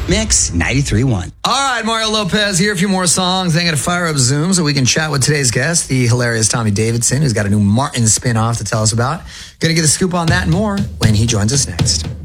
Mix 93.1. All right, Mario Lopez here. A few more songs. Then going to fire up Zoom so we can chat with today's guest, the hilarious Tommy Davidson, who's got a new Martin spinoff to tell us about. Going to get a scoop on that and more when he joins us next.